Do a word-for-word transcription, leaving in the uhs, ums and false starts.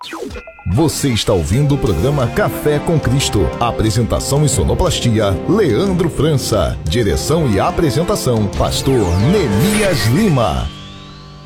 Você está ouvindo o programa Café com Cristo. Apresentação e sonoplastia, Leandro França. Direção e apresentação, Pastor Neemias Lima.